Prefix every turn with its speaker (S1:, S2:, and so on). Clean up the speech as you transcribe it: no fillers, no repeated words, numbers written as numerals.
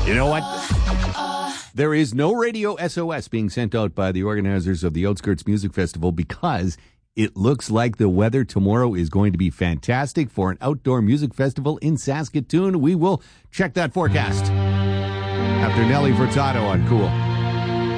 S1: You know what? There is no radio SOS being sent out by the organizers of the Outskirts Music Festival because it looks like the weather tomorrow is going to be fantastic for an outdoor music festival in Saskatoon. We will check that forecast after Nelly Furtado on Cool.